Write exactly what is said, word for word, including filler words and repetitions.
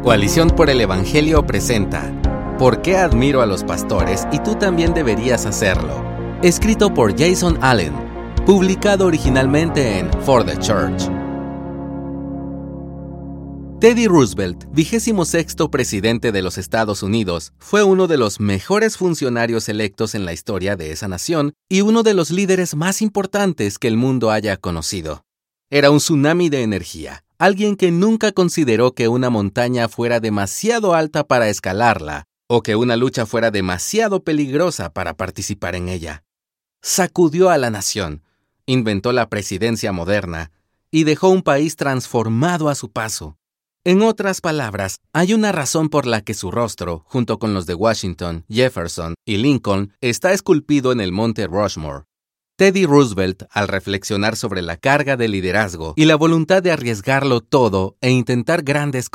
Coalición por el Evangelio presenta ¿Por qué admiro a los pastores y tú también deberías hacerlo? Escrito por Jason Allen, publicado originalmente en For the Church. Teddy Roosevelt, vigésimo sexto presidente de los Estados Unidos, fue uno de los mejores funcionarios electos en la historia de esa nación y uno de los líderes más importantes que el mundo haya conocido. Era un tsunami de energía, alguien que nunca consideró que una montaña fuera demasiado alta para escalarla o que una lucha fuera demasiado peligrosa para participar en ella. Sacudió a la nación, inventó la presidencia moderna y dejó un país transformado a su paso. En otras palabras, hay una razón por la que su rostro, junto con los de Washington, Jefferson y Lincoln, está esculpido en el monte Rushmore. Teddy Roosevelt, al reflexionar sobre la carga de liderazgo y la voluntad de arriesgarlo todo e intentar grandes